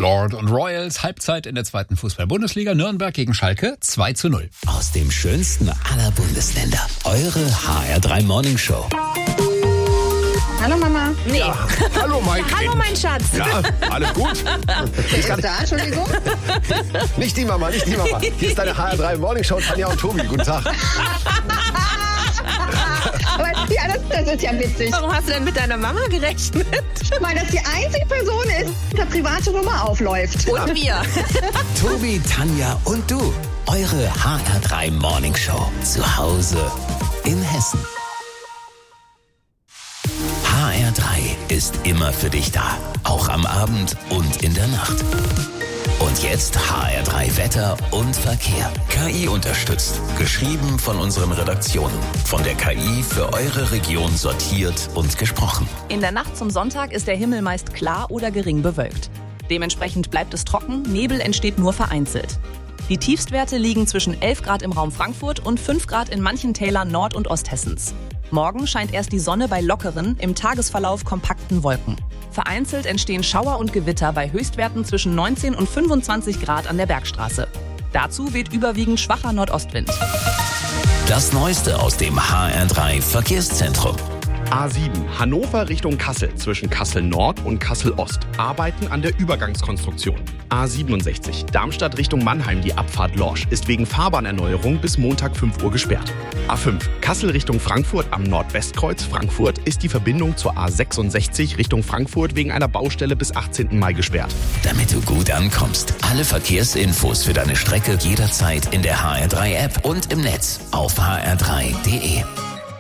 Lord und Royals, Halbzeit in der 2. Fußball-Bundesliga, Nürnberg gegen Schalke 2:0. Aus dem schönsten aller Bundesländer, eure HR3 Morning Show. Hallo Mama. Nee. Ja, hallo mein Kind. Hallo mein Schatz. Ja, alles gut? Wer ist da? Entschuldigung. Nicht die Mama, nicht die Mama. Hier ist deine HR3 Morning Show, Tanja und Tobi. Guten Tag. Aber ja, das ist ja witzig. Warum hast du denn mit deiner Mama gerechnet? Weil das die einzige Person ist, die eine private Nummer aufläuft. Und wir. Tobi, Tanja und du. Eure HR3 Morning Show. Zu Hause in Hessen. HR3 ist immer für dich da. Auch am Abend und in der Nacht. Und jetzt HR3 Wetter und Verkehr. KI unterstützt. Geschrieben von unseren Redaktionen. Von der KI für eure Region sortiert und gesprochen. In der Nacht zum Sonntag ist der Himmel meist klar oder gering bewölkt. Dementsprechend bleibt es trocken, Nebel entsteht nur vereinzelt. Die Tiefstwerte liegen zwischen 11 Grad im Raum Frankfurt und 5 Grad in manchen Tälern Nord- und Osthessens. Morgen scheint erst die Sonne bei lockeren, im Tagesverlauf kompakten Wolken. Vereinzelt entstehen Schauer und Gewitter bei Höchstwerten zwischen 19 und 25 Grad an der Bergstraße. Dazu weht überwiegend schwacher Nordostwind. Das Neueste aus dem HR3 Verkehrszentrum. A7 Hannover Richtung Kassel zwischen Kassel Nord und Kassel Ost. Arbeiten an der Übergangskonstruktion. A67 Darmstadt Richtung Mannheim, die Abfahrt Lorsch, ist wegen Fahrbahnerneuerung bis Montag 5 Uhr gesperrt. A5 Kassel Richtung Frankfurt am Nordwestkreuz Frankfurt ist die Verbindung zur A66 Richtung Frankfurt wegen einer Baustelle bis 18. Mai gesperrt. Damit du gut ankommst. Alle Verkehrsinfos für deine Strecke jederzeit in der HR3 App und im Netz auf hr3.de.